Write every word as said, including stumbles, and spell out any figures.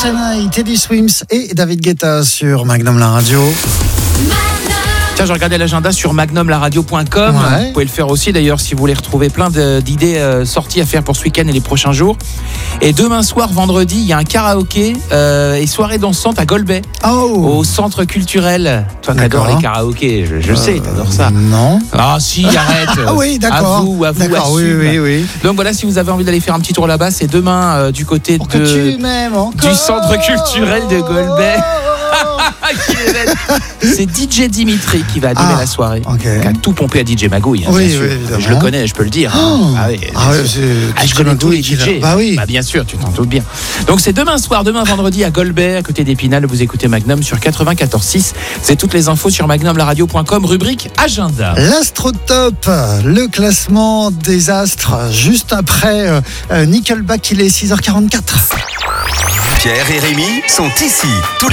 Tonight, Teddy Swims et David Guetta sur Magnum la radio. Tiens, j'ai regardé l'agenda sur magnum la radio point com. Ouais. Vous pouvez le faire aussi d'ailleurs si vous voulez retrouver plein de, d'idées euh, sorties à faire pour ce week-end et les prochains jours. Et demain soir, vendredi, il y a un karaoké euh, et soirée dansante à Golbet, Oh. au centre culturel. Toi, t'adores D'accord. les karaokés, je, je euh, sais, t'adores ça. Non. Ah si, arrête. Ah oui, d'accord. À vous, à vous, D'accord, oui, assume. oui, oui. Donc voilà, si vous avez envie d'aller faire un petit tour là-bas, c'est demain euh, du côté Pour que de tu m'aimes encore. du centre culturel de Golbet. C'est D J Dimitri qui va animer Ah, la soirée. ok. Qui a tout pompé à D J Magouille. Hein, Oui, bien sûr. oui, évidemment. Je le connais, je peux le dire. Oh. Ah oui, bien Ah ouais, sûr. c'est Ah, je D J connais tous les Magouille qui D J. l'a- Bah oui. Bah bien sûr, tu t'en doutes bien. Donc c'est demain soir, demain vendredi à Golbet, à côté d'Épinal. Vous écoutez Magnum sur quatre-vingt-quatorze six. C'est toutes les infos sur magnum la radio point com, rubrique agenda. L'Astrotop, le classement des astres, juste après euh, euh, Nickelback, il est six heures quarante-quatre. Pierre et Rémi sont ici tous les